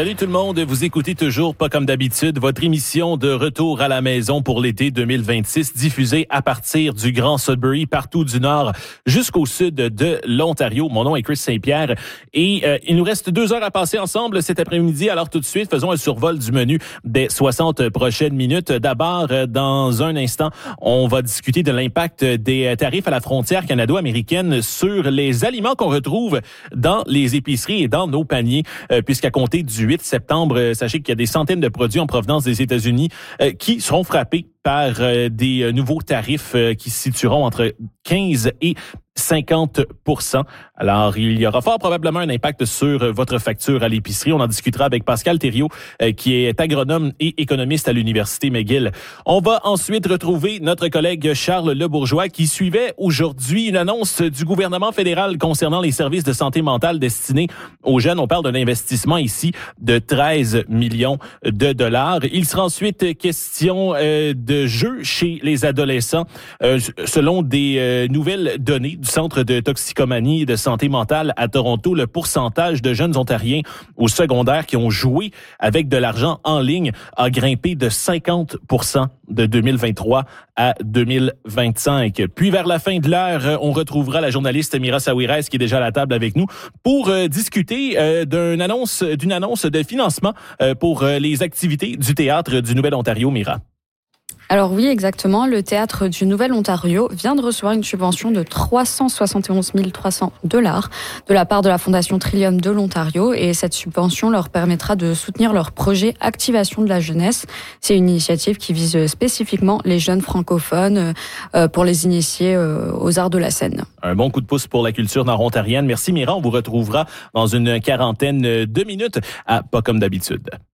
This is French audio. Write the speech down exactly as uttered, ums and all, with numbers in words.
Salut tout le monde, vous écoutez toujours Pas comme d'habitude, votre émission de retour à la maison pour l'été deux mille vingt-six, diffusée à partir du Grand Sudbury, partout du nord jusqu'au sud de l'Ontario. Mon nom est Chris Saint-Pierre et euh, il nous reste deux heures à passer ensemble cet après-midi. Alors tout de suite, faisons un survol du menu des soixante prochaines minutes. D'abord, euh, dans un instant, on va discuter de l'impact des tarifs à la frontière canado-américaine sur les aliments qu'on retrouve dans les épiceries et dans nos paniers, euh, puisqu'à compter du huit septembre, euh, sachez qu'il y a des centaines de produits en provenance des États-Unis euh, qui seront frappés par euh, des euh, nouveaux tarifs euh, qui se situeront entre quinze et cinquante pour cent. Alors, il y aura fort probablement un impact sur euh, votre facture à l'épicerie. On en discutera avec Pascal Thériault, euh, qui est agronome et économiste à l'Université McGill. On va ensuite retrouver notre collègue Charles Lebourgeois, qui suivait aujourd'hui une annonce du gouvernement fédéral concernant les services de santé mentale destinés aux jeunes. On parle d'un investissement ici de treize millions de dollars. Il sera ensuite question euh, de jeux chez les adolescents, euh, selon des euh, nouvelles données du Centre de toxicomanie et de santé mentale à Toronto. Le pourcentage de jeunes Ontariens au secondaire qui ont joué avec de l'argent en ligne a grimpé de cinquante pour cent de deux mille vingt-trois à deux mille vingt-cinq. Puis vers la fin de l'heure, on retrouvera la journaliste Mira Saouirès qui est déjà à la table avec nous pour euh, discuter euh, d'une annonce, d'une annonce de financement euh, pour euh, les activités du théâtre du Nouvel-Ontario. Mira. Alors oui, exactement. Le Théâtre du Nouvel-Ontario vient de recevoir une subvention de trois cent soixante et onze mille trois cents dollars de la part de la Fondation Trillium de l'Ontario, et cette subvention leur permettra de soutenir leur projet Activation de la jeunesse. C'est une initiative qui vise spécifiquement les jeunes francophones euh, pour les initier euh, aux arts de la scène. Un bon coup de pouce pour la culture nord-ontarienne. Merci Mira, on vous retrouvera dans une quarantaine de minutes à Pas comme d'habitude.